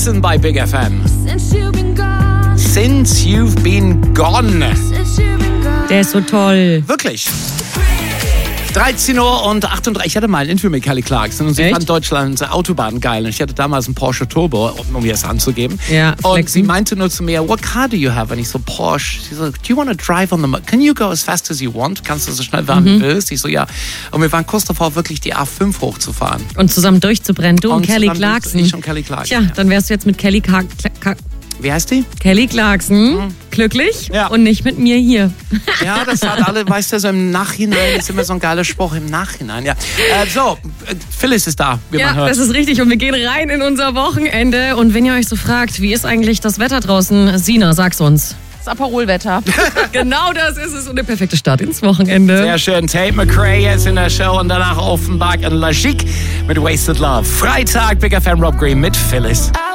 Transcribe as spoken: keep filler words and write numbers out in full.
Listen bei Big F M. Since you've been gone. Der ist so toll. Wirklich. dreizehn Uhr und achtunddreißig. Ich hatte mal ein Interview mit Kelly Clarkson und sie Echt? fand Deutschlands Autobahn geil. Und ich hatte damals einen Porsche Turbo, um ihr das anzugeben. Ja, und flexen. sie meinte nur zu mir, what car do you have? Und ich so, Porsche. Sie so, do you want to drive on the... Can you go as fast as you want? Kannst du so schnell fahren, wie du willst? Ich so, ja. Und wir waren kurz davor, wirklich die A fünf hochzufahren. Und zusammen durchzubrennen. Du und, Und Kelly zusammen- Clarkson. Ich und Kelly Clarkson. Tja, ja. dann wärst du jetzt mit Kelly Clark Clark Wie heißt die? Kelly Clarkson glücklich Ja. und nicht mit mir hier. Ja, das hat alle, weißt du, so im Nachhinein ist immer so ein geiler Spruch, im Nachhinein, ja. Äh, so, äh, Phyllis ist da, wie Ja, man hört. das ist richtig und wir gehen rein in unser Wochenende. Und wenn ihr euch so fragt, wie ist eigentlich das Wetter draußen? Sina, sag's uns. Das Aperolwetter. Genau das ist es und der perfekte Start ins Wochenende. Sehr schön, Tate McRae jetzt in der Show und danach Offenbach und La Chic mit Wasted Love. Freitag, Big F M Rob Green mit Phyllis.